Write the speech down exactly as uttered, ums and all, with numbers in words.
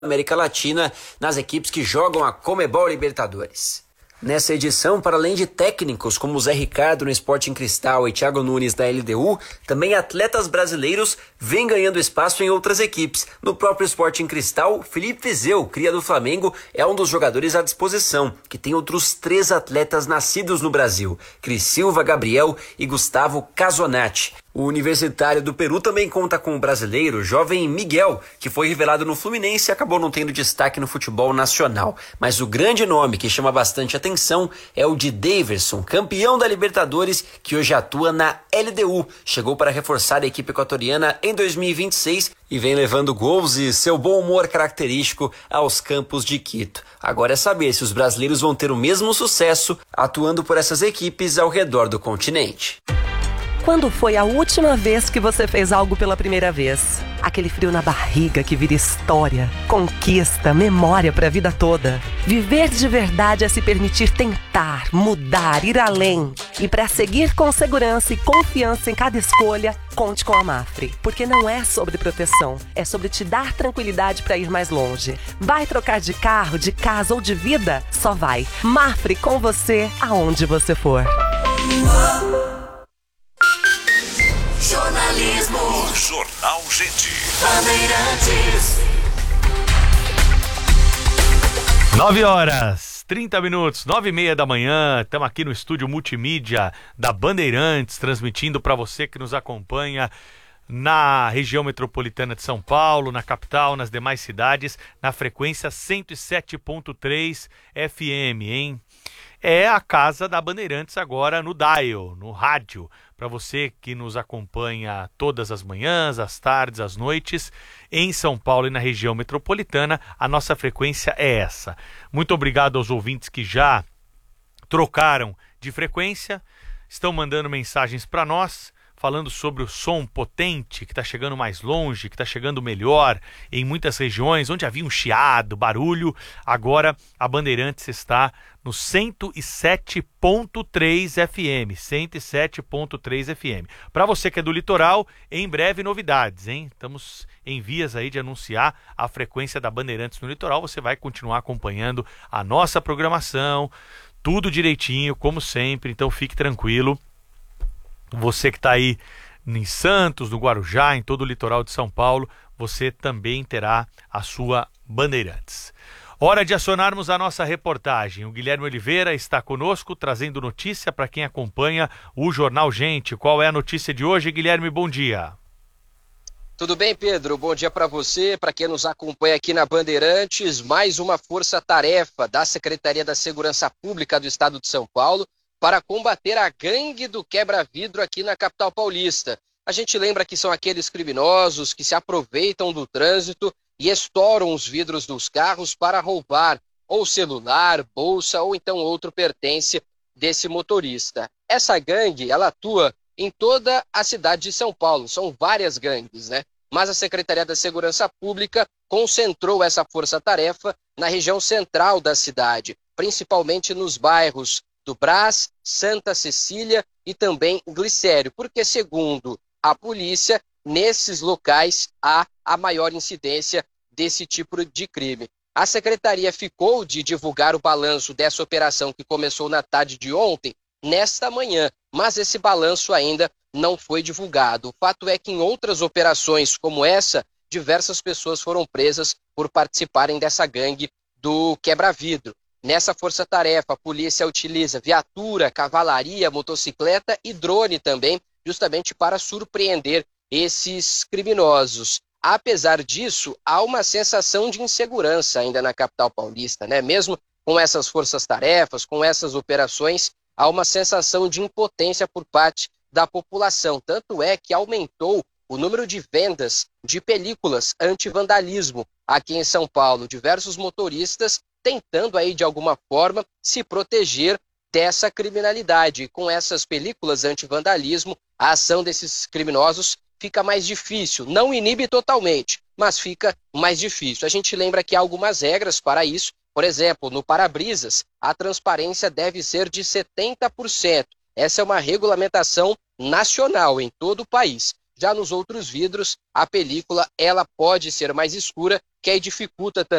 América Latina nas equipes que jogam a Conmebol Libertadores. Nessa edição, para além de técnicos como Zé Ricardo no Sporting Cristal e Thiago Nunes na L D U, também atletas brasileiros vêm ganhando espaço em outras equipes. No próprio Sporting Cristal, Felipe Viseu, cria do Flamengo, é um dos jogadores à disposição, que tem outros três atletas nascidos no Brasil, Cris Silva, Gabriel e Gustavo Casonati. O Universitário do Peru também conta com o brasileiro jovem Miguel, que foi revelado no Fluminense e acabou não tendo destaque no futebol nacional. Mas o grande nome que chama bastante atenção é o de Daverson, campeão da Libertadores, que hoje atua na L D U. Chegou para reforçar a equipe equatoriana em dois mil e vinte e seis e vem levando gols e seu bom humor característico aos campos de Quito. Agora é saber se os brasileiros vão ter o mesmo sucesso atuando por essas equipes ao redor do continente. Quando foi a última vez que você fez algo pela primeira vez? Aquele frio na barriga que vira história, conquista, memória para a vida toda. Viver de verdade é se permitir tentar, mudar, ir além. E para seguir com segurança e confiança em cada escolha, conte com a Mafre. Porque não é sobre proteção, é sobre te dar tranquilidade para ir mais longe. Vai trocar de carro, de casa ou de vida? Só vai. Mafre com você, aonde você for. Jornalismo. Jornal Gente. Bandeirantes. Nove horas, trinta minutos, nove e meia da manhã. Estamos aqui no estúdio multimídia da Bandeirantes, transmitindo para você que nos acompanha na região metropolitana de São Paulo, na capital, nas demais cidades, na frequência cento e sete ponto três F M, hein? É a casa da Bandeirantes agora no dial, no rádio. Para você que nos acompanha todas as manhãs, às tardes, às noites, em São Paulo e na região metropolitana, a nossa frequência é essa. Muito obrigado aos ouvintes que já trocaram de frequência, estão mandando mensagens para nós, falando sobre o som potente que está chegando mais longe, que está chegando melhor em muitas regiões, onde havia um chiado, barulho. Agora a Bandeirantes está no cento e sete ponto três F M, cento e sete ponto três F M. Para você que é do litoral, em breve novidades, hein? Estamos em vias aí de anunciar a frequência da Bandeirantes no litoral. Você vai continuar acompanhando a nossa programação, tudo direitinho, como sempre, então fique tranquilo. Você que está aí em Santos, no Guarujá, em todo o litoral de São Paulo, você também terá a sua Bandeirantes. Hora de acionarmos a nossa reportagem. O Guilherme Oliveira está conosco, trazendo notícia para quem acompanha o Jornal Gente. Qual é a notícia de hoje, Guilherme? Bom dia. Tudo bem, Pedro? Bom dia para você, para quem nos acompanha aqui na Bandeirantes. Mais uma força-tarefa da Secretaria da Segurança Pública do Estado de São Paulo para combater a gangue do quebra-vidro aqui na capital paulista. A gente lembra que são aqueles criminosos que se aproveitam do trânsito e estouram os vidros dos carros para roubar ou celular, bolsa ou então outro pertence desse motorista. Essa gangue, ela atua em toda a cidade de São Paulo, são várias gangues, né? Mas a Secretaria da Segurança Pública concentrou essa força-tarefa na região central da cidade, principalmente nos bairros do Brás, Santa Cecília e também Glicério, porque segundo a polícia, nesses locais há a maior incidência desse tipo de crime. A secretaria ficou de divulgar o balanço dessa operação que começou na tarde de ontem, nesta manhã, mas esse balanço ainda não foi divulgado. O fato é que em outras operações como essa, diversas pessoas foram presas por participarem dessa gangue do quebra-vidro. Nessa força-tarefa, a polícia utiliza viatura, cavalaria, motocicleta e drone também, justamente para surpreender esses criminosos. Apesar disso, há uma sensação de insegurança ainda na capital paulista, né? Mesmo com essas forças-tarefas, com essas operações, há uma sensação de impotência por parte da população. Tanto é que aumentou o número de vendas de películas anti-vandalismo aqui em São Paulo. Diversos motoristas tentando aí de alguma forma se proteger dessa criminalidade. Com essas películas anti-vandalismo, a ação desses criminosos fica mais difícil. Não inibe totalmente, mas fica mais difícil. A gente lembra que há algumas regras para isso. Por exemplo, no para-brisas, a transparência deve ser de setenta por cento. Essa é uma regulamentação nacional em todo o país. Já nos outros vidros, a película ela pode ser mais escura que aí dificulta também